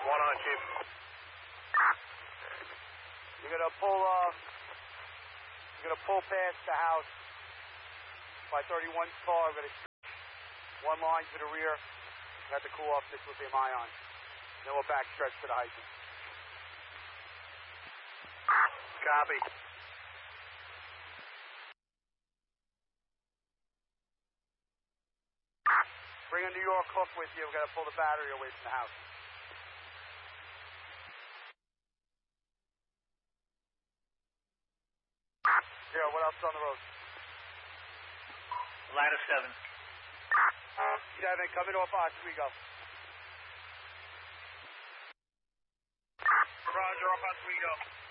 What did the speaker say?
One on, Chief. You're gonna pull past the house by 31's car. I'm gonna one line to the rear. You have to cool off this lithium ion. Then we'll backstretch to the hydrant. Copy. Bring a New York hook with you. We're gonna pull the battery away from the house. Zero, what else is on the road? Ladder 7. 7, coming off Oswego. Roger, off Oswego.